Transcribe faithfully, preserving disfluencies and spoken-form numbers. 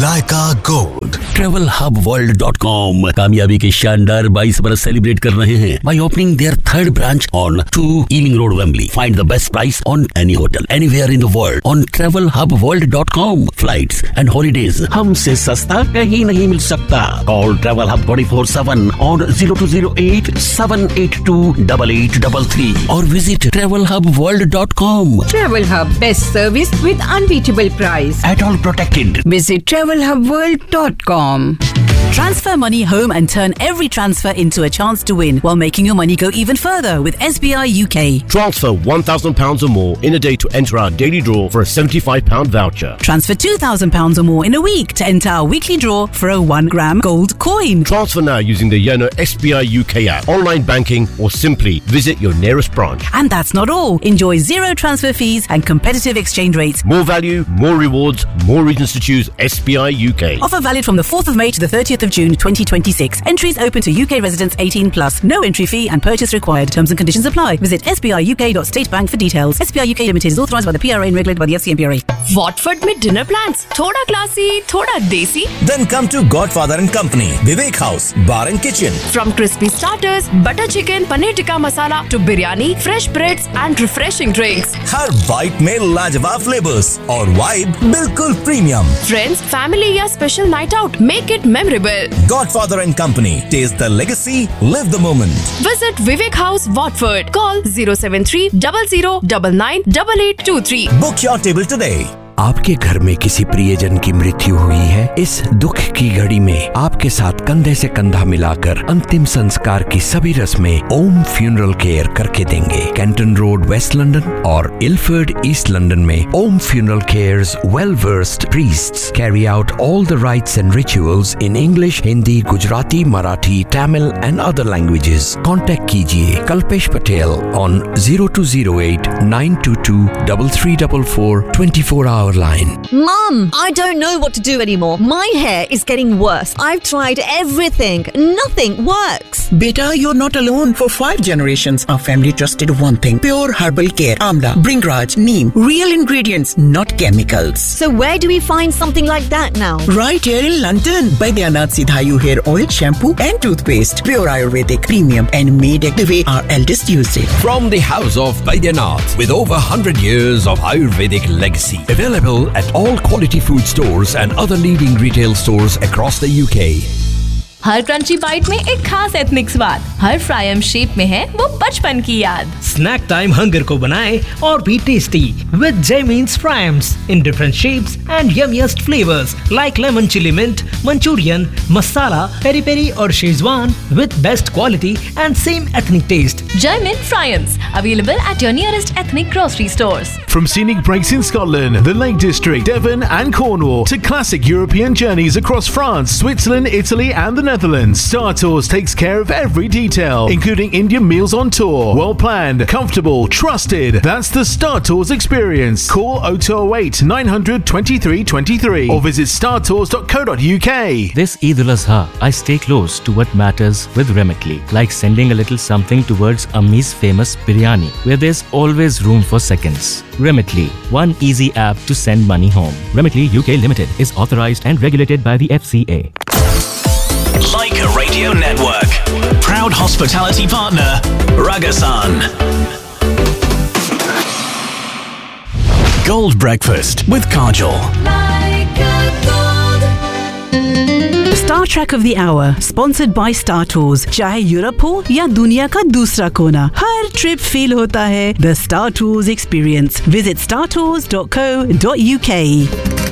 लाइका gold. Travel hub world dot com कामयाबी के शानदार बाईस बरस सेलिब्रेट कर रहे हैं by opening their third branch on two Ealing Road, Wembley. Find the best price on any hotel anywhere in the world on travel hub world dot com. Flights and holidays हमसे सस्ता कहीं नहीं मिल सकता. Call Travel Hub twenty-four seven on zero two zero eight seven eight two eight eight three three or visit travel hub world dot com. Travel Hub, best service with unbeatable price. At all protected. Visit travel hub world dot com. Transfer money home and turn every transfer into a chance to win while making your money go even further with S B I U K. Transfer one thousand pounds or more in a day to enter our daily draw for a seventy-five pound voucher. Transfer two thousand pounds or more in a week to enter our weekly draw for a one gram gold coin. Transfer now using the Yono S B I U K app, online banking, or simply visit your nearest branch. And that's not all. Enjoy zero transfer fees and competitive exchange rates. More value, more rewards, more reasons to choose S B I U K. Offer valid from the fourth of May to the thirtieth of June twenty twenty-six. Entries open to U K residents eighteen plus. No entry fee and purchase required. Terms and conditions apply. Visit s b i u k dot state bank for details. S B I U K Limited is authorised by the P R A and regulated by the F C M P R A. Watford में dinner plans थोड़ा classy, थोड़ा desi. Then come to Godfather and Company, Vivek House, Bar and Kitchen. From crispy starters, butter chicken, paneer tikka masala to biryani, fresh breads and refreshing drinks. Her bite में लाजवाब flavors और vibe बिल्कुल premium. Friends, family या special night out, make it memorable. Godfather and Company. Taste the legacy, live the moment. Visit Vivek House, Watford. Call zero seven three zero zero nine nine eight eight two three. Book your table today. आपके घर में किसी प्रियजन की मृत्यु हुई है? इस दुख की घड़ी में आपके साथ कंधे से कंधा मिलाकर अंतिम संस्कार की सभी रस्में ओम फ्यूनरल केयर करके देंगे. कैंटन रोड, वेस्ट लंदन और इलफर्ड, ईस्ट लंदन में ओम funeral cares well versed priests carry out all the rights and rituals in English, Hindi, Gujarati, Marathi, Tamil and other languages. Contact कीजिए Kalpesh Patel on zero two zero eight nine two two three three four four twenty-four hours line. Mom, I don't know what to do anymore. My hair is getting worse. I've tried everything. Nothing works. Beta, you're not alone. For five generations, our family trusted one thing. Pure herbal care. Amla, Bringraj, Neem. Real ingredients, not chemicals. So where do we find something like that now? Right here in London. Baidyanath Sidhayu hair oil, shampoo and toothpaste. Pure Ayurvedic, premium and made the way our eldest used it. From the house of Baidyanath with over one hundred years of Ayurvedic legacy. Available at all quality food stores and other leading retail stores across the U K. Her crunchy bite में एक खास ethnic स्वाद. हर fryum shape में है वो बचपन की याद. स्नैक टाइम हंगर को बनाए और भी tasty with Jaimin's Fryams in different shapes and yummiest flavors like lemon chili mint, Manchurian, masala, peri peri और Szechuan with best quality and same ethnic taste. Jaimin Fryams available at your nearest ethnic grocery stores. From scenic breaks in Scotland, the Lake District, Devon and Cornwall to classic European journeys across France, Switzerland, Italy and the Netherlands, Star Tours takes care of every detail, including Indian meals on tour. Well planned, comfortable, trusted. That's the Star Tours experience. Call oh two oh eight nine hundred twenty-three twenty-three or visit star tours dot co dot u k. This Eid al-Azha, I stay close to what matters with Remitly, like sending a little something towards Ammi's famous biryani, where there's always room for seconds. Remitly, one easy app to send money home. Remitly U K Limited is authorized and regulated by the F C A. Leica Radio Network. Proud hospitality partner, Ragasan. Gold Breakfast with Kajol. Star Trek of the Hour, sponsored by Star Tours. चाहे Europe हो या दुनिया का दूसरा कोना, हर trip feel होता है The Star Tours Experience. Visit star tours dot co dot u k.